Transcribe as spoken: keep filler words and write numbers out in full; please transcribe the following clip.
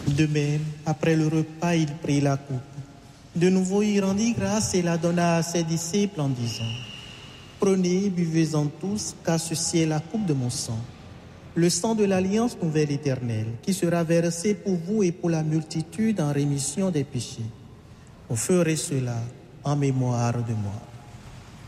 De même, après le repas, il prit la coupe. De nouveau, il rendit grâce et la donna à ses disciples en disant : « Prenez, buvez-en tous, car ceci est la coupe de mon sang, le sang de l'alliance nouvelle éternelle, qui sera versé pour vous et pour la multitude en rémission des péchés. Vous ferez cela en mémoire de moi. »